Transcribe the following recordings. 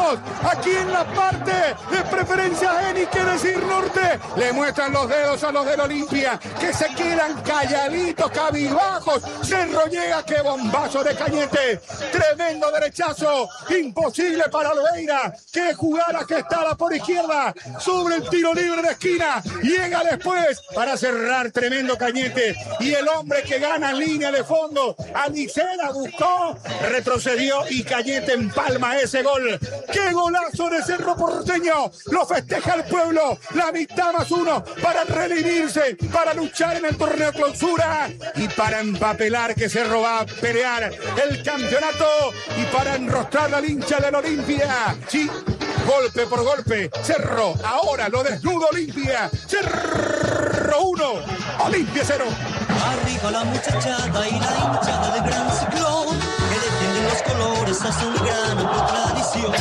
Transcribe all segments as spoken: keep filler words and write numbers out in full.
Unidos, aquí en la parte de preferencia Eni, que decir norte, le muestran los dedos a los del Olimpia, que se quedan calladitos, cabizbajos. Cerro llega, qué bombazo de Cañete, tremendo derechazo, imposible para Oliveira, que jugada que estaba por izquierda, sobre el tiro libre de esquina, llega después para cerrar, tremendo Cañete, y el hombre que gana en línea de fondo, Alicena buscó, retrocedió y Cañete empalma ese gol. ¡Qué golazo de Cerro Porteño! Lo festeja el pueblo, la mitad más uno para redimirse, para luchar en el torneo clausura y para empapelar que Cerro va a pelear el campeonato y para enrostrar al hincha del Olimpia. Sí, golpe por golpe, Cerro ahora lo desnuda Olimpia. Cerro uno, Olimpia cero. Arriba la muchachada y la hinchada de Gran Ciclón, que defienden los colores azulgrana por tradición.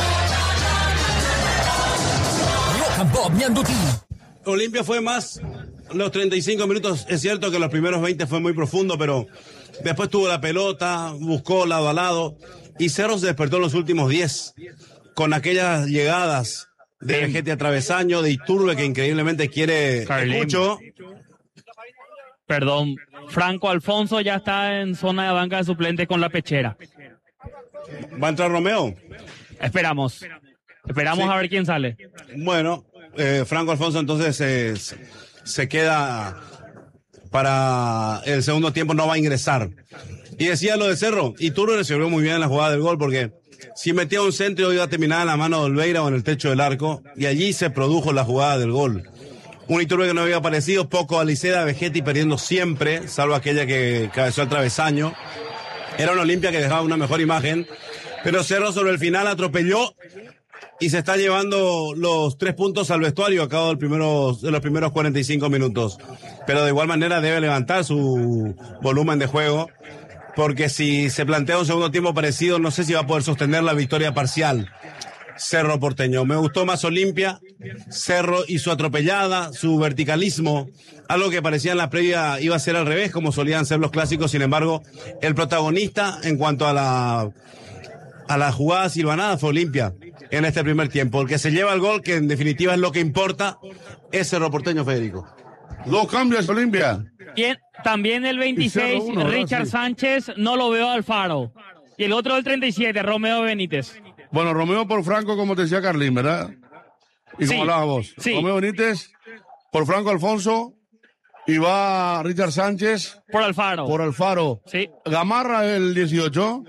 Olimpia fue más los treinta y cinco minutos. Es cierto que los primeros veinte fue muy profundo, pero después tuvo la pelota, buscó lado a lado y Cerro se despertó en los últimos diez con aquellas llegadas de Vegetti a travesaño, de Iturbe, que increíblemente quiere mucho. Perdón, Franco Alfonso ya está en zona de banca de suplente con la pechera. ¿Va a entrar Romeo? Esperamos. Esperamos sí. A ver quién sale. Bueno, eh, Franco Alfonso entonces eh, se queda para el segundo tiempo, no va a ingresar. Y decía lo de Cerro, Iturbe resolvió muy bien la jugada del gol porque si metía un centro iba a terminar en la mano de Oliveira o en el techo del arco y allí se produjo la jugada del gol. Un Iturbe que no había aparecido, poco Aliceda, Vegetti perdiendo siempre, salvo aquella que cabezó al travesaño. Era una Olimpia que dejaba una mejor imagen, pero Cerro sobre el final atropelló y se está llevando los tres puntos al vestuario a cabo del primero, de los primeros cuarenta y cinco minutos. Pero de igual manera debe levantar su volumen de juego, porque si se plantea un segundo tiempo parecido, no sé si va a poder sostener la victoria parcial. Cerro Porteño. Me gustó más Olimpia, Cerro y su atropellada, su verticalismo, algo que parecía en la previa iba a ser al revés, como solían ser los clásicos. Sin embargo, el protagonista en cuanto a la a la jugada silvanada fue Olimpia en este primer tiempo. El que se lleva el gol, que en definitiva es lo que importa, es Cerro Porteño, Federico. Dos cambios, Olimpia. Bien, también el veintiséis, uno, Richard sí. Sánchez, no lo veo Alfaro. Y el otro el treinta y siete, Romeo Benítez. Bueno, Romeo por Franco, como te decía Carlín, ¿verdad? Y como sí, hablabas vos. Sí. Romeo Benítez por Franco Alfonso y va Richard Sánchez. Por Alfaro. Por Alfaro. Sí. Gamarra el dieciocho.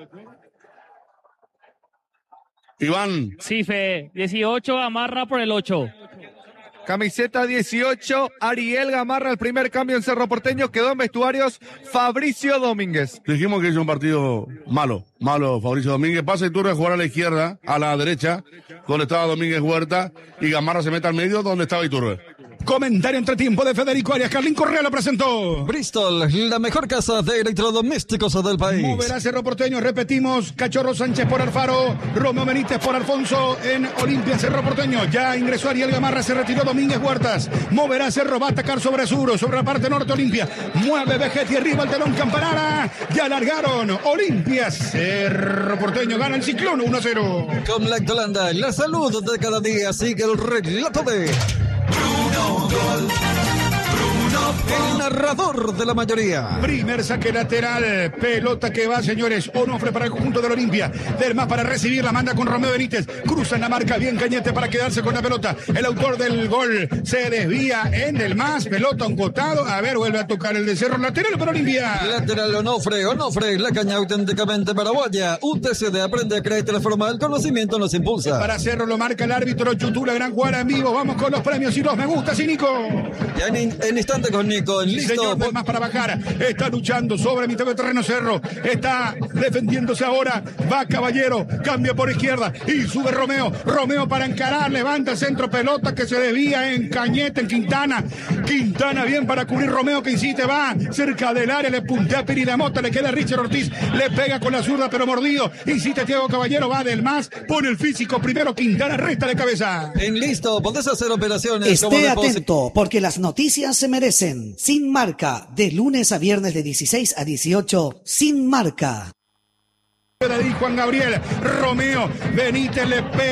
Iván. Sí, Fe. dieciocho, Gamarra por el ocho. Camiseta dieciocho, Ariel Gamarra, el primer cambio en Cerro Porteño, quedó en vestuarios Fabricio Domínguez. Dijimos que hizo un partido malo, malo Fabricio Domínguez, pasa Iturbe a jugar a la izquierda, a la derecha, donde estaba Domínguez Huerta, y Gamarra se mete al medio donde estaba Iturbe. Comentario entre tiempo de Federico Arias. Carlín Correa lo presentó. Bristol, la mejor casa de electrodomésticos del país. Moverá Cerro Porteño, repetimos, Cachorro Sánchez por Alfaro, Romeo Benítez por Alfonso en Olimpia. Cerro Porteño, ya ingresó Ariel Gamarra, se retiró Domínguez Huertas. Moverá Cerro, va a atacar sobre sur, sobre la parte norte Olimpia. Mueve Vegetti arriba el telón Campanara. Ya largaron Olimpia. Cerro Porteño gana el Ciclón uno a cero. Con la Lactolanda, la salud de cada día, sigue el relato de Bruno Gol. Bruno Gol. El narrador de la mayoría. Primer saque lateral, pelota que va, señores. Onofre para el conjunto del Olimpia. Del más para recibir, la manda con Romeo Benítez. Cruza en la marca, bien Cañete para quedarse con la pelota. El autor del gol se desvía en Del más, pelota un costado. A ver, vuelve a tocar el de Cerro, lateral para Olimpia. Lateral Onofre, Onofre, la caña auténticamente paraguaya. U T C D aprende a creer de la forma del conocimiento nos impulsa. Para Cerro lo marca el árbitro Chutula, gran jugada en vivo. Vamos con los premios y los me gusta, sí, Nico. Ya en, en instante con Nico, listo. Señor, del más para bajar. Está luchando sobre mitad de terreno Cerro. Está defendiéndose ahora. Va Caballero, cambia por izquierda y sube Romeo. Romeo para encarar, levanta el centro, pelota que se desvía en Cañete, en Quintana. Quintana bien para cubrir Romeo que insiste, va cerca del área, le puntea a Pirinamota, le queda a Richard Ortiz, le pega con la zurda pero mordido. Insiste Thiago Caballero, va del más, pone el físico primero, Quintana resta de cabeza. En listo, podés hacer operaciones. Esté atento, porque las noticias se merecen. Sin marca, de lunes a viernes de dieciséis a dieciocho, sin marca. Juan Gabriel, Romeo Benítez le pega.